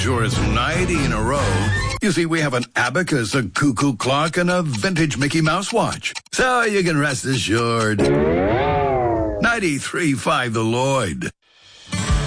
yours 90 in a row. You see, we have an abacus, a cuckoo clock, and a vintage Mickey Mouse watch. So you can rest assured. 93.5 The Lloyd.